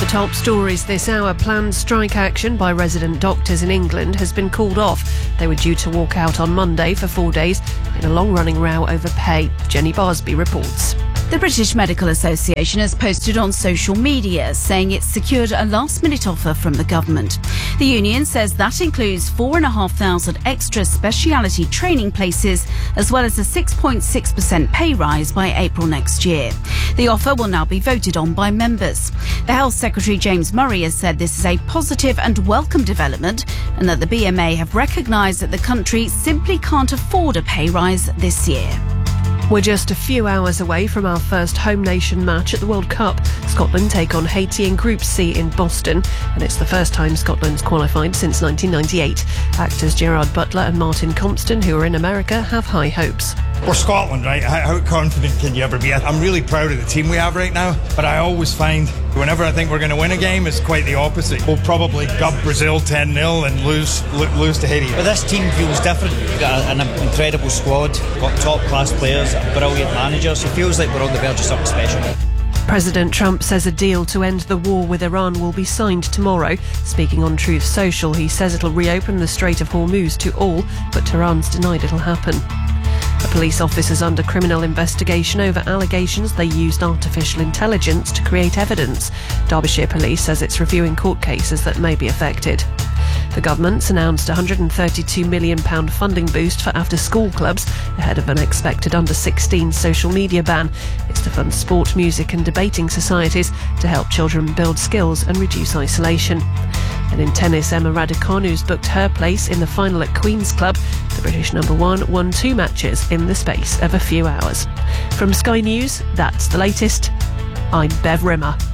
Top stories this hour. Planned strike action by resident doctors in England has been called off. They were due to walk out on Monday for 4 days in a long-running row over pay. Jenny Barsby reports. The British Medical Association has posted on social media saying it's secured a last-minute offer from the government. The union says that includes 4,500 extra speciality training places, as well as a 6.6% pay rise by April next year. The offer will now be voted on by members. The Health Secretary James Murray has said this is a positive and welcome development, and that the BMA have recognised that the country simply can't afford a pay rise this year. We're just a few hours away from our first home nation match at the World Cup. Scotland take on Haiti in Group C in Boston, and it's the first time Scotland's qualified since 1998. Actors Gerard Butler and Martin Compston, who are in America, have high hopes. We're Scotland, right? How confident can you ever be? I'm really proud of the team we have right now, but I always find whenever I think we're going to win a game, it's quite the opposite. We'll probably gut Brazil 10-0 and lose to Haiti. But this team feels different. We've got an incredible squad, got top-class players, brilliant managers. It feels like we're on the verge of something special. President Trump says a deal to end the war with Iran will be signed tomorrow. Speaking on Truth Social, he says it'll reopen the Strait of Hormuz to all, but Tehran's denied it'll happen. A police officer's under criminal investigation over allegations they used artificial intelligence to create evidence. Derbyshire Police says it's reviewing court cases that may be affected. The government's announced a £132 million funding boost for after-school clubs ahead of an expected under-16 social media ban. It's to fund sport, music and debating societies to help children build skills and reduce isolation. And in tennis, Emma Raducanu's booked her place in the final at Queen's Club. The British number one won 2 matches in the space of a few hours. From Sky News, that's the latest. I'm Bev Rimmer.